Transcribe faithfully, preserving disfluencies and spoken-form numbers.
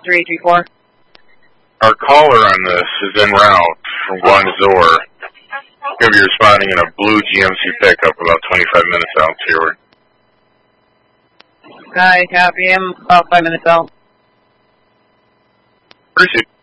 three three four. Our caller on this is en route from Guangzhou. He'll be responding in a blue G M C pickup about twenty-five minutes out here. Hi, copy him. About five minutes out. Appreciate it.